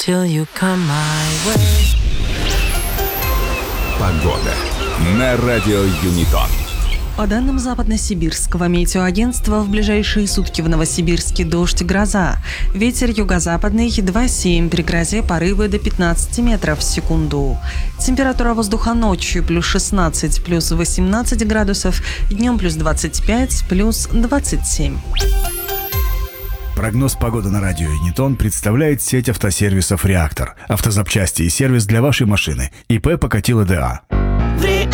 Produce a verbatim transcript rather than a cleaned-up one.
till you come my way. Погода на радио Юнитон. По данным Западно-Сибирского метеоагентства, в ближайшие сутки в Новосибирске дождь и гроза. Ветер юго-западный два семь, при грозе порывы до пятнадцати метров в секунду. Температура воздуха ночью плюс шестнадцать, плюс восемнадцать градусов, днем плюс двадцать пять, плюс двадцать семь. Прогноз погоды на радио Юнитон представляет сеть автосервисов «Реактор». Автозапчасти и сервис для вашей машины. ИП Покатило ДА.